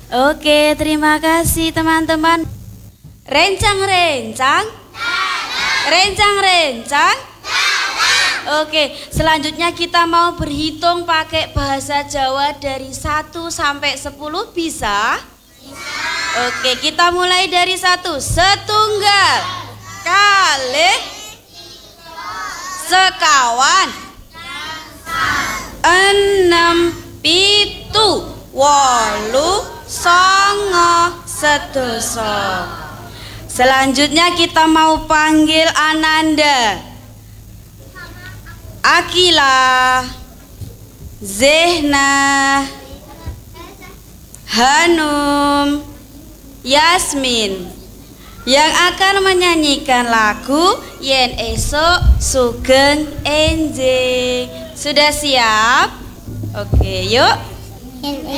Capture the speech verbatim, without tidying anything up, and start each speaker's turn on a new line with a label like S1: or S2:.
S1: Oke, terima kasih teman-teman. Rencang-rencang. Rencang-rencang. Oke, selanjutnya kita mau berhitung pakai bahasa Jawa dari satu sampai sepuluh bisa? Oke, kita mulai dari satu. Setunggal kali sekawan enam pitu wolu songo sedoso. Selanjutnya kita mau panggil Ananda, Akila, Zehna, Hanum, Yasmin yang akan menyanyikan lagu Yen Esok Sugeng Enjing. Sudah siap? Oke, yuk.
S2: Yen